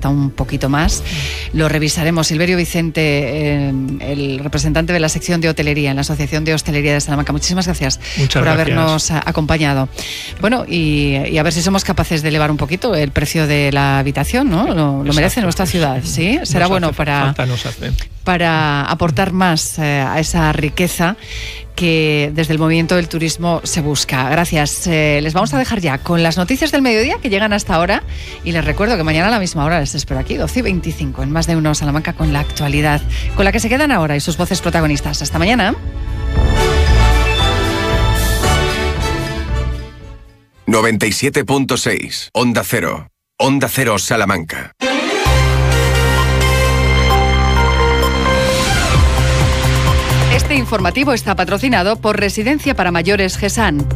hasta un poquito más. Lo revisaremos. Silverio Vicente, el representante de la sección de hotelería en la Asociación de Hostelería de Salamanca. Muchísimas gracias por habernos acompañado. Bueno, y a ver si somos capaces de elevar un poquito el precio de la habitación, ¿no? Lo merece nuestra ciudad, ¿sí? Será bueno para aportar más a esa riqueza que desde el movimiento del turismo se busca. Gracias. Les vamos a dejar ya con las noticias del mediodía que llegan hasta ahora, y les recuerdo que mañana a la misma hora les espero aquí, 12:25, en Más de Uno Salamanca, con la actualidad, con la que se quedan ahora y sus voces protagonistas. Hasta mañana. 97.6 Onda Cero. Onda Cero Salamanca. Este informativo está patrocinado por Residencia para Mayores GESAN.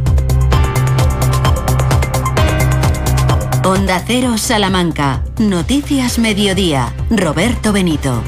Onda Cero Salamanca. Noticias Mediodía. Roberto Benito.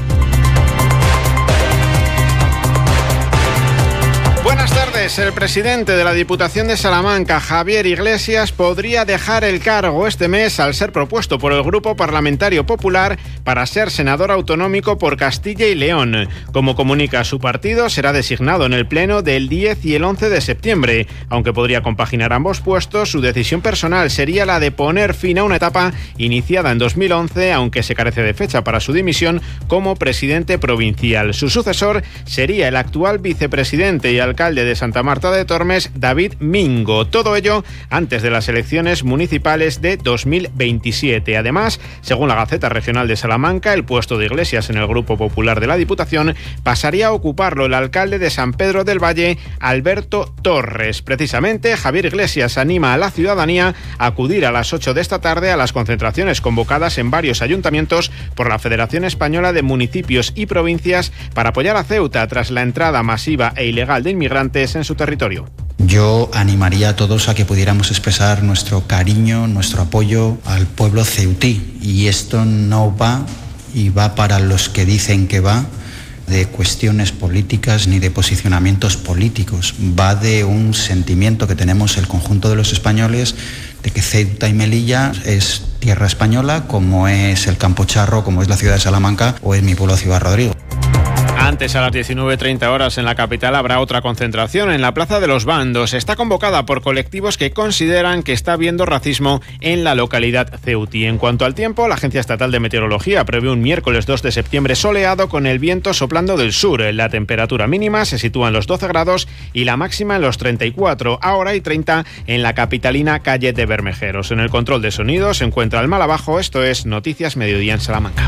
Buenas tardes. El presidente de la Diputación de Salamanca, Javier Iglesias, podría dejar el cargo este mes al ser propuesto por el Grupo Parlamentario Popular para ser senador autonómico por Castilla y León. Como comunica su partido, será designado en el pleno del 10 y el 11 de septiembre. Aunque podría compaginar ambos puestos, su decisión personal sería la de poner fin a una etapa iniciada en 2011, aunque se carece de fecha para su dimisión como presidente provincial. Su sucesor sería el actual vicepresidente y alcalde de Santa Marta de Tormes, David Mingo. Todo ello antes de las elecciones municipales de 2027. Además, según la Gaceta Regional de Salamanca, el puesto de Iglesias en el Grupo Popular de la Diputación pasaría a ocuparlo el alcalde de San Pedro del Valle, Alberto Torres. Precisamente, Javier Iglesias anima a la ciudadanía a acudir a las 8 de esta tarde a las concentraciones convocadas en varios ayuntamientos por la Federación Española de Municipios y Provincias para apoyar a Ceuta tras la entrada masiva e ilegal de inmigrantes en su territorio. Yo animaría a todos a que pudiéramos expresar nuestro cariño, nuestro apoyo al pueblo ceutí. Y esto no va, y va para los que dicen que va, de cuestiones políticas ni de posicionamientos políticos. Va de un sentimiento que tenemos el conjunto de los españoles de que Ceuta y Melilla es tierra española, como es el Campo Charro, como es la ciudad de Salamanca o es mi pueblo Ciudad Rodrigo. Antes, a las 19:30 horas en la capital, habrá otra concentración en la Plaza de los Bandos. Está convocada por colectivos que consideran que está habiendo racismo en la localidad ceutí. En cuanto al tiempo, la Agencia Estatal de Meteorología prevé un miércoles 2 de septiembre soleado con el viento soplando del sur. La temperatura mínima se sitúa en los 12 grados y la máxima en los 34, a hora y 30 en la capitalina calle de Bermejeros. En el control de sonido se encuentra el mal abajo. Esto es Noticias Mediodía en Salamanca.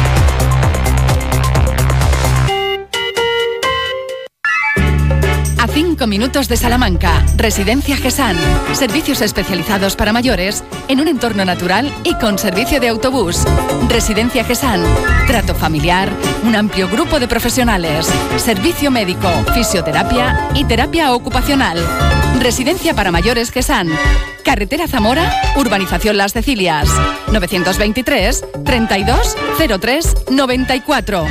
A 5 minutos de Salamanca, Residencia GESAN. Servicios especializados para mayores en un entorno natural y con servicio de autobús. Residencia GESAN. Trato familiar, un amplio grupo de profesionales. Servicio médico, fisioterapia y terapia ocupacional. Residencia para mayores GESAN. Carretera Zamora, Urbanización Las Cecilias. 923 32 03 94.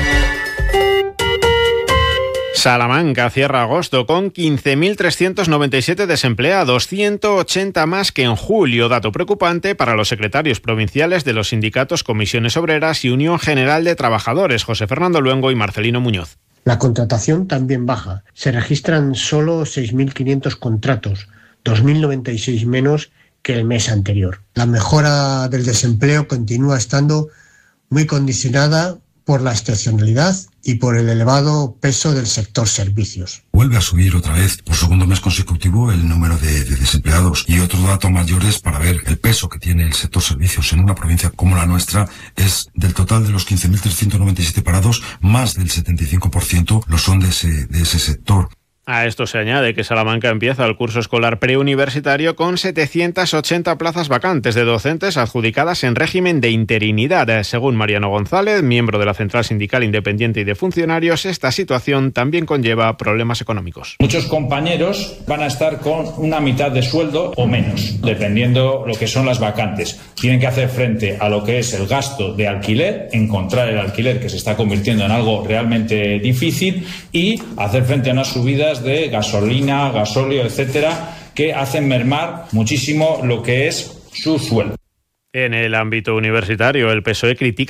Salamanca cierra agosto con 15.397 desempleados, 180 más que en julio, dato preocupante para los secretarios provinciales de los sindicatos Comisiones Obreras y Unión General de Trabajadores, José Fernando Luengo y Marcelino Muñoz. La contratación también baja, se registran solo 6.500 contratos, 2.096 menos que el mes anterior. La mejora del desempleo continúa estando muy condicionada por la estacionalidad y por el elevado peso del sector servicios. Vuelve a subir otra vez por segundo mes consecutivo el número de desempleados. Y otro dato mayor es para ver el peso que tiene el sector servicios en una provincia como la nuestra. Es del total de los 15.397 parados, más del 75% lo son de ese sector. A esto se añade que Salamanca empieza el curso escolar preuniversitario con 780 plazas vacantes de docentes adjudicadas en régimen de interinidad. Según Mariano González, miembro de la Central Sindical Independiente y de Funcionarios, esta situación también conlleva problemas económicos. Muchos compañeros van a estar con una mitad de sueldo o menos, dependiendo lo que son las vacantes. Tienen que hacer frente a lo que es el gasto de alquiler, encontrar el alquiler, que se está convirtiendo en algo realmente difícil, y hacer frente a unas subidas de gasolina, gasóleo, etcétera, que hacen mermar muchísimo lo que es su sueldo. En el ámbito universitario, el PSOE critica